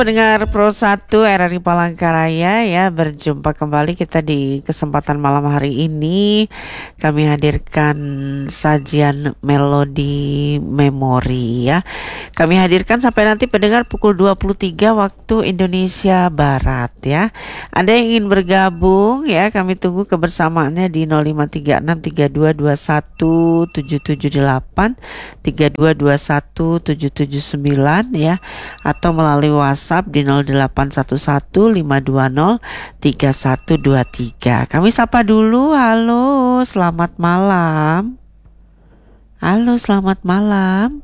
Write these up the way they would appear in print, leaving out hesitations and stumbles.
Pendengar Pro 1 RRI Palangkaraya ya, berjumpa kembali kita di kesempatan malam hari ini. Kami hadirkan sajian melodi memori ya. Kami hadirkan sampai nanti pendengar pukul 23 waktu Indonesia Barat ya. Anda yang ingin bergabung ya, kami tunggu kebersamaannya di 0536 3221 778 3221 779 ya, atau melalui WhatsApp di 0811 520 3123. Kami sapa dulu. Halo, selamat malam. Halo, selamat malam.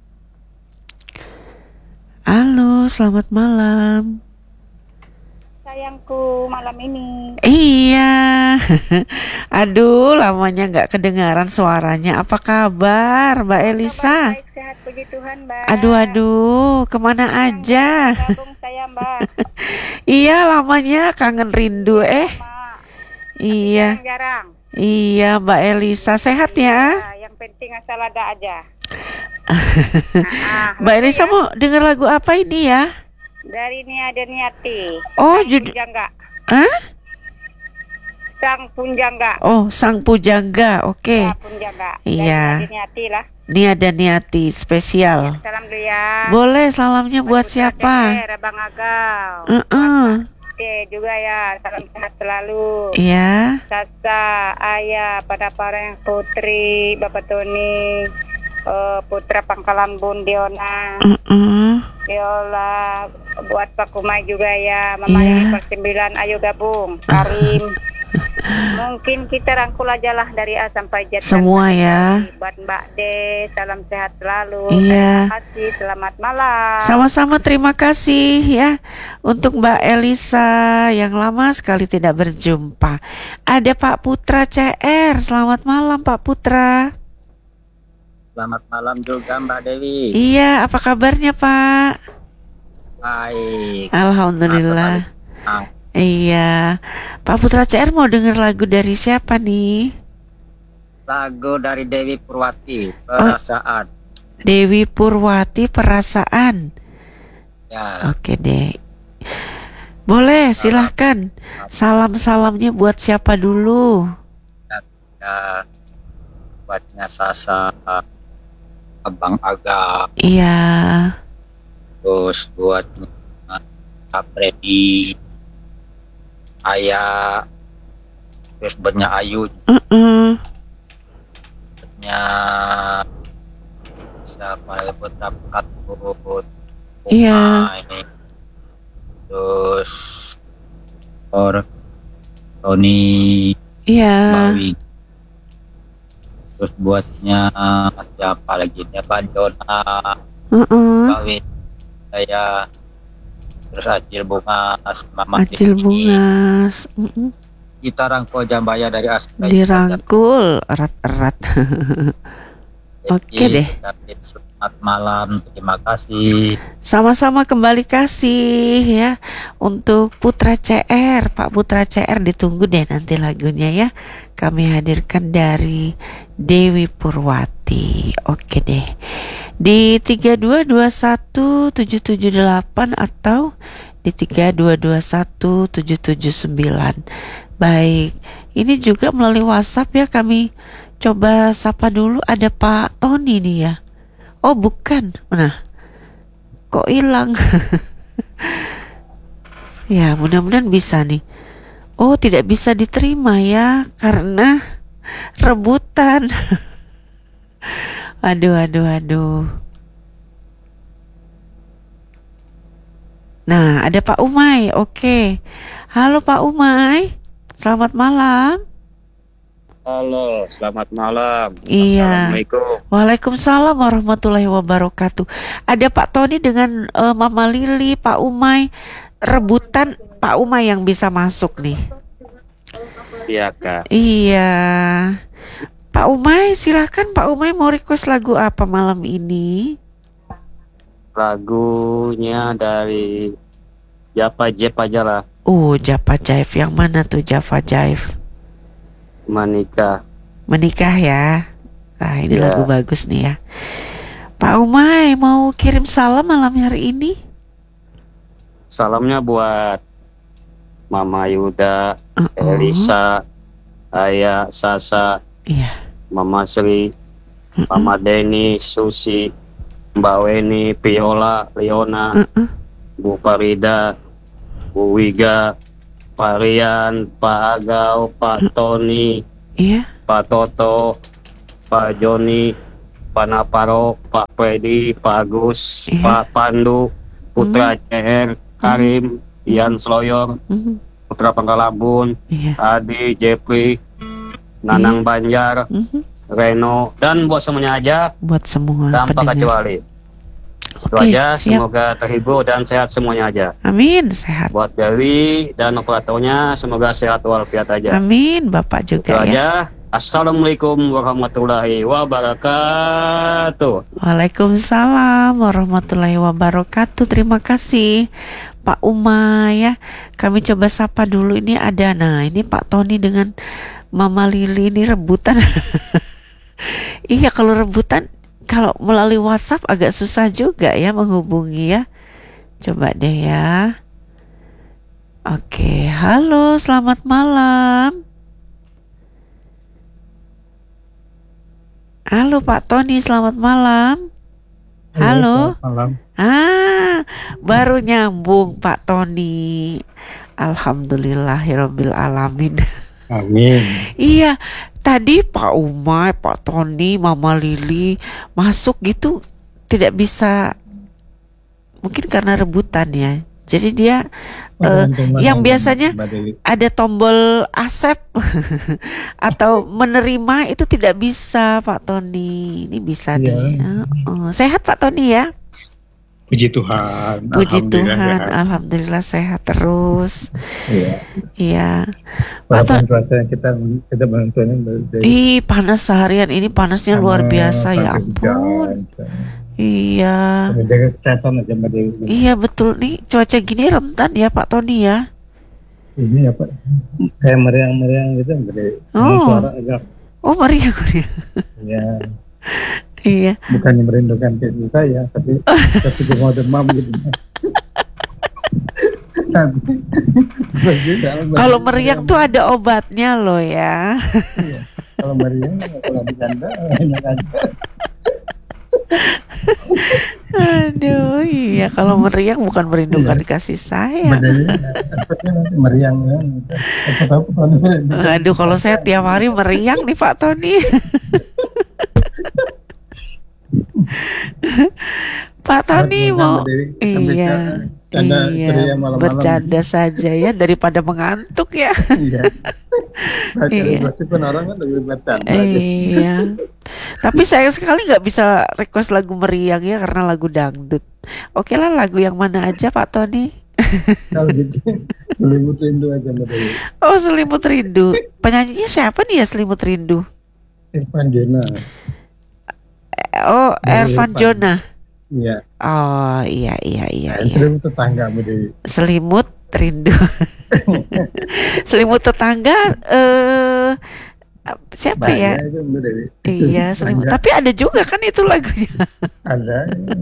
Halo, selamat malam. Sayangku malam ini. Iya. Aduh, lamanya nggak kedengaran suaranya. Apa kabar, Mbak Elisa? Baik, sehat puji Tuhan, Mbak. Aduh, kemana aja? Gabung saya, Mbak. Iya, lamanya kangen rindu. Iya. Jarang. Iya, Mbak Elisa, sehat ya? Yang penting asal ada aja. Mbak Elisa ya, mau dengar lagu apa ini ya? Dari Nia dan Niati. Oh, judul. Hah? Sang Punjangga. Oh, Sang Pujangga. Oke. Ya, Punjangga. Iya. Dari Niati lah. Nia dan Niati spesial. Ya, salam dulu ya. Boleh, salamnya buat siapa? Abang Agal. Oke, juga ya, salam sehat selalu. Iya. Sasa, Ayah, pada para yang putri, Bapak Tony, Putra Pangkalan Bun, Diona, Diola, buat Pak Kumai juga ya, Mama ini per 9, ayo gabung, Karim. Mungkin kita rangkul aja lah dari A sampai Z. Semua ya. Buat Mbak De, salam sehat selalu. Iya. Terima kasih, selamat malam. Sama-sama, terima kasih ya untuk Mbak Elisa yang lama sekali tidak berjumpa. Ada Pak Putra CR, selamat malam Pak Putra. Selamat malam juga Mbak Dewi. Iya, apa kabarnya Pak? Baik. Alhamdulillah. Iya, Pak Putra CR mau dengar lagu dari siapa nih? Lagu dari Dewi Purwati, Perasaan. Dewi Purwati, Perasaan. Ya. Oke deh. Boleh, silahkan. Salam-salamnya buat siapa dulu? Ya, buatnya Sasa, Abang Aga. Iya. Terus buat Kak Freddy, Ayah, terus buatnya Ayu, buatnya siapa ya, buat dapat buat ini, terus Tony, Bawi, terus buatnya siapa lagi ya, Bandona, Bawi, saya, terus Acil Bungas, Mama Acil Bungas. Kita rangkul Jambaya dari Aspek. Dirangkul erat-erat. Oke deh. David, selamat malam, terima kasih. Sama-sama, kembali kasih ya untuk Putra CR. Pak Putra CR ditunggu deh nanti lagunya ya. Kami hadirkan dari Dewi Purwati. Oke deh. Di 3221 778 atau di 3221 779. Baik, ini juga melalui WhatsApp ya, kami coba sapa dulu. Ada Pak Tony nih ya. Oh bukan, nah kok hilang? Ya mudah-mudahan bisa nih. Oh tidak bisa diterima ya, karena rebutan. Aduh. Nah, ada Pak Umay. Oke. Halo Pak Umay. Selamat malam. Halo, selamat malam. Iya. Assalamualaikum. Waalaikumsalam warahmatullahi wabarakatuh. Ada Pak Tony dengan Mama Lili, Pak Umay. Rebutan Pak Umay yang bisa masuk nih. Iya, Kak. Iya. Pak Umay, silakan Pak Umay, mau request lagu apa malam ini? Lagunya dari Java Jive aja lah. Java Jive, yang mana tuh Java Jive? Menikah ya. Nah ini lagu bagus nih ya. Pak Umay mau kirim salam malam hari ini? salamnya buat Mama Yuda, Uh-uh. Elisa, Ayah, Sasa, Iya. Mama Sri, Mama Deni, Susi, Mbak Weni, Viola, Leona, Uh-uh. Bu Farida, Bu Wiga, Pak Rian, Pak Agau, Pak Tony, Iya. Pak Toto, Pak Joni, Pak Naparo, Pak Freddy, Pak Agus, Iya. Pak Pandu, Putra CR, Karim, Ian Sloyor, Mhm. Putra Pangkalabun, Iya. Adi, Jeffrey, Nanang Banjar, Mhm. Reno, dan buat semuanya aja Buat semua tanpa pendengar. kecuali. Itu Oke, aja, siap. semoga terhibur dan sehat semuanya aja. Amin, sehat. Buat Dewi dan operatornya semoga sehat walafiat aja. Amin, Bapak Itu juga ya. aja. Assalamualaikum warahmatullahi wabarakatuh. Waalaikumsalam warahmatullahi wabarakatuh. Terima kasih Pak Uma ya. Kami coba sapa dulu, ini ada. Nah, ini Pak Tony dengan Mama Lili ini rebutan. Iya, kalau rebutan, kalau melalui WhatsApp agak susah juga ya menghubungi ya. Coba deh ya. Oke, halo, selamat malam. Halo Pak Tony, selamat malam. Halo. Malam. Baru nyambung Pak Tony. Alhamdulillahirabbil alamin. Amin. Iya, tadi Pak Umay, Pak Tony, Mama Lili masuk gitu tidak bisa, mungkin karena rebutan ya. Jadi dia yang biasanya ada tombol accept atau menerima itu tidak bisa Pak Tony. Ini bisa nih. Sehat Pak Tony ya? Puji Tuhan. Puji Alhamdulillah Tuhan, sehat. alhamdulillah sehat terus. Iya. Iya. Walaupun cuaca kita menentunya Ih, panas seharian ini, panasnya luar biasa ya ampun. Iya. Menjaga kesehatan aja Mbak Dewi. Iya betul nih, cuaca gini rentan ya Pak Tony ya. Ini apa? Kayak meriang-meriang gitu Mbak Dewi. Suara agak. Oh, meriang. Ya. Iya. Bukannya merindukan kasih saya, tapi mau demam gitu. Kalau meriang tuh ada obatnya loh ya. Iya. Kalau meriang, kalau bercanda enak aja. Aduh, iya, kalau meriang bukan merindukan kasih sayang. Nanti meriang ya. Aduh, kalau saya tiap hari meriang nih Pak Tony. Pak Tony mau iya bercanda saja ya daripada mengantuk ya. Iya. Orang kan lebih bercanda. Iya. Tapi sayang sekali nggak bisa request lagu meriang ya karena lagu dangdut. Oke lah, lagu yang mana aja Pak Tony? Kalau gitu Selimut Rindu aja Mbak Dewi. Oh, Selimut Rindu. Penyanyinya siapa nih ya Selimut Rindu? Irfan Jona. Oh, Irfan Jona. Iya. Oh, iya. Selimut tetangga Mbak Dewi. Selimut Rindu. Selimut tetangga siapa ya? Itu, Mbak Dewi. Iya, selimut. Tapi ada juga kan itu lagunya. Ada.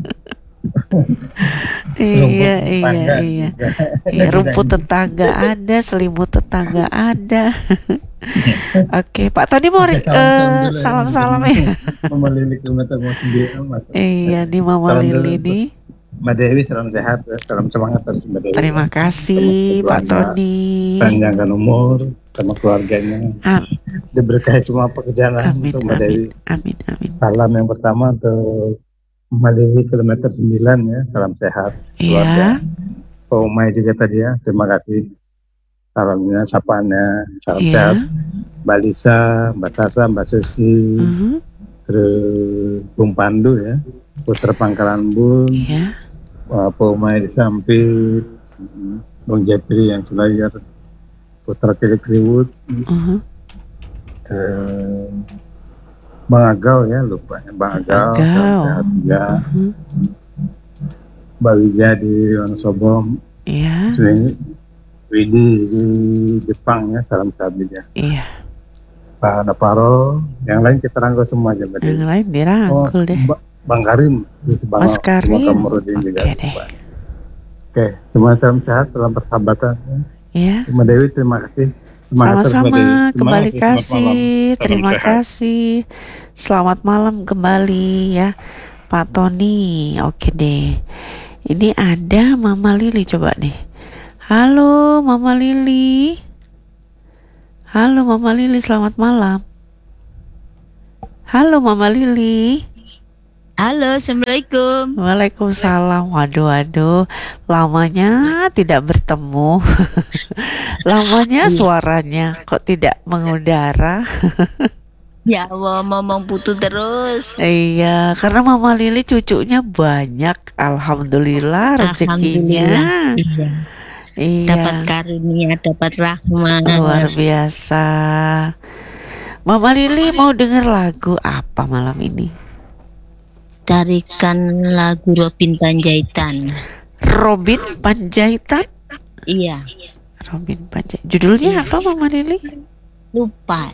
Iya. Iya, rumput tetangga ada, selimut tetangga ada. Oke, Pak Tony mau salam-salam ya. Mama Lili kilometer mau 9. Iya, nih Mama Lili nih. Mbak Dewi salam sehat, salam semangat terus Mbak Dewi. Terima kasih Pak Tony. Panjangkan umur sama keluarganya. Diberkahi semua pekerjaan untuk Mbak Dewi. Amin. Salam yang pertama untuk Mbak Dewi kilometer 9 ya, salam sehat keluarga. Pak Umay juga tadi ya, terima kasih salamnya, sapaannya, salam sehat. Mbak Lisa, Mbak Sasa, Mbak Susi, terus Bung Pandu ya, Putra Pangkalan Bun, Pak Umay di Sampit, Bung Jepri yang Selayar, Putra Kriwut, Bang Agau ya, lupa ya, Bang Agau. Ya. Mbak Wija di Wonosobo. Iya. Widi di Jepang ya, salam sahabat ya. Iya. Pak Naparo, yang lain kita rangkul semua aja Mbak. Yang lain dirangkul deh. Bang Karim, Mas Karim. Oke deh. Oke, semua salam sehat, salam persahabatan. Ya. Mbak Dewi, terima kasih. Semangat terus, Mbak Dewi. Sama-sama, Terima kembali kasih, selamat malam. kasih. Salam Terima sehat. kasih. Selamat malam kembali ya, Pak Tony. Oke deh. Ini ada Mama Lili, coba nih. Halo Mama Lili. Halo Mama Lili, selamat malam. Halo Mama Lili. Halo, Assalamualaikum. Waalaikumsalam. Waduh, lamanya tidak bertemu. Lamanya suaranya kok tidak mengudara. Ya Allah, ngomong putu terus. Iya, karena Mama Lili cucunya banyak. Alhamdulillah rezekinya. Iya. Iya. Dapat karunia, dapat rahmat. Luar biasa. Mama Lili mau denger lagu apa malam ini? Tarikan lagu Robin Panjaitan. Robin Panjaitan? Iya. Robin Panjaitan. Judulnya apa Mama Lili? Lupa.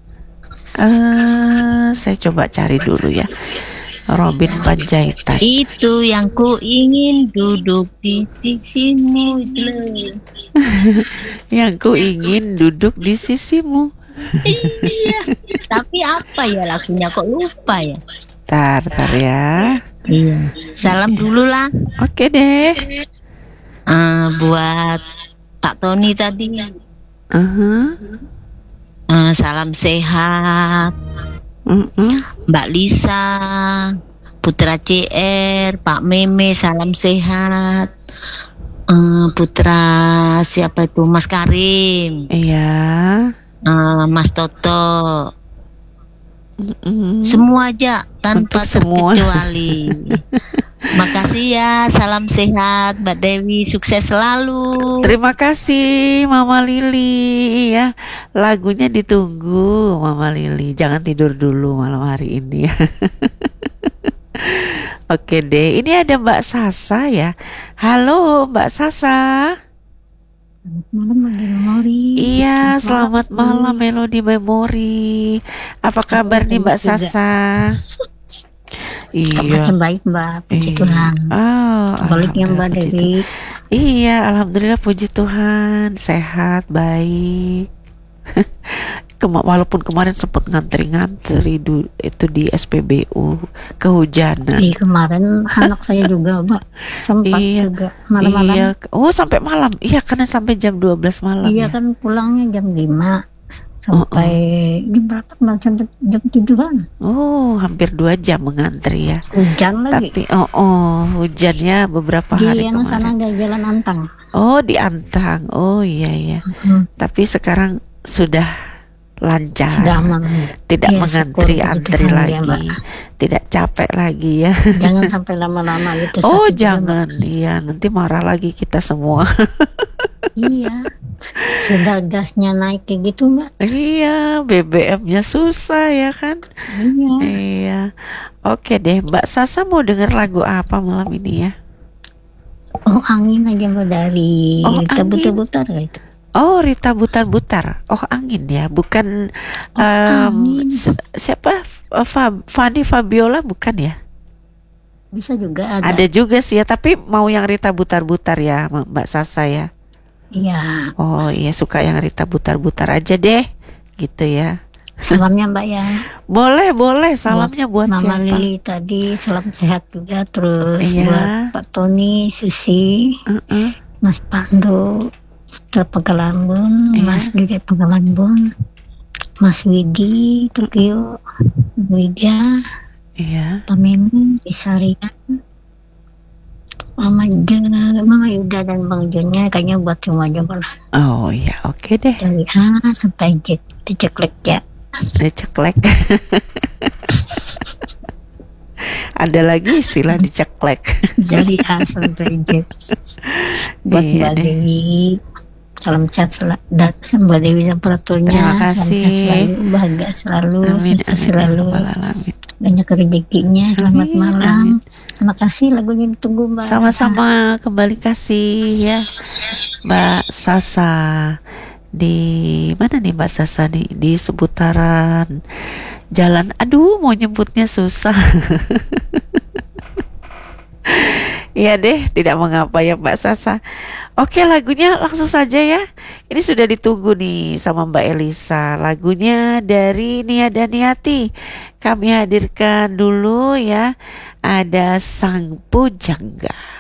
Saya coba cari dulu ya. Robin Panjaitan. Itu yang ku ingin duduk di sisimu itu. Yang ku ingin duduk di sisimu. Iya. Tapi apa ya lagunya kok lupa ya? Tar ya. Iya. Salam dulu lah. Oke deh. Buat Pak Tony tadi. Salam sehat. Mbak Lisa, Putra CR, Pak Meme, salam sehat. Putra siapa itu, Mas Karim. Iya. Mas Toto. Semua aja tanpa Untuk semua. terkecuali. Makasih ya, salam sehat Mbak Dewi, sukses selalu. Terima kasih Mama Lili ya. Lagunya ditunggu Mama Lili. Jangan tidur dulu malam hari ini ya. Oke deh, ini ada Mbak Sasa ya. Halo Mbak Sasa. Malam Melodi Memori. Iya, selamat malam Melodi Memori. Apa kabar nih Mbak Sasa? Iya. Kabar baik Mbak, puji Tuhan. Oh, Baliknya Mbak puji Dewi. Iya, alhamdulillah puji Tuhan, sehat, baik. Walaupun kemarin sempat ngantri-ngantri itu di SPBU kehujanan. Kemarin anak saya juga Mbak sempat juga malam-malam. Iya. Oh, sampai malam. Iya, karena sampai jam 12 malam. Iya ya? kan pulangnya jam 5 sampai jam berapa Mbak? Sampai jam 7-an. Oh, hampir 2 jam mengantri ya. Hujan lagi. Tapi hujannya beberapa hari Di kemarin. sana ada jalan Antang. Oh, di Antang. Oh, iya. Tapi sekarang sudah lancar, Sudah aman. tidak Iya, mengantri syukur, antri puji Tuhan, lagi, ya, Mbak. tidak capek lagi ya. Jangan sampai lama-lama gitu. Oh sakit juga, jangan, iya nanti marah lagi kita semua. Mbak. Iya. Sudah gasnya naik kayak gitu Mbak. Iya, BBM-nya susah ya kan. Iya. Iya. Oke deh, Mbak Sasa mau denger lagu apa malam ini ya? Oh angin aja Mbak dari Oh, Rita angin. Butar-Butar gitu. Oh, Rita Butar-Butar. Oh, angin ya, bukan Angin. siapa? Fanny Fabiola bukan ya? Bisa juga ada. Ada juga sih ya, tapi mau yang Rita Butar-Butar ya, Mbak Sasa ya. Iya. Oh iya, suka yang Rita Butar-Butar aja deh, gitu ya. Salamnya Mbak ya. Boleh, salamnya buat Mama siapa? Lili tadi salam sehat juga, terus Iya. buat Pak Tony, Susi, Mas Pandu, Pengkalambun, Iya. Mas Dede Pengkalambun, Mas Widi, Tokyo, Wija, Iya. Pak Memi, Isarian, Mama Yuda dan Bang Jonnya kayaknya buat semua aja lah. Oh iya, oke deh. Dari A sampai Z, itu ceklek ya. Diceklek. Ada lagi istilah diceklek. Dari A sampai Z. Buat Iya Mbak deh. Dewi, salam sehat dan Mbak Dewi dan peratunya. Terima Salam kasih. sehat selalu, bahagia selalu, Amin, sukses amin, selalu, ya rabbal alamin. banyak rezekinya. Selamat Amin, malam. amin. Terima kasih, lagunya ditunggu Mbak. Sama-sama, kembali kasih ya, Mbak Sasa. Di mana nih Mbak Sasa nih? Di seputaran jalan. Aduh, mau nyebutnya susah. Iya deh, tidak mengapa ya Mbak Sasa. Oke, lagunya langsung saja ya. Ini sudah ditunggu nih sama Mbak Elisa. Lagunya dari Nia Daniati. Kami hadirkan dulu ya. Ada Sang Pujangga.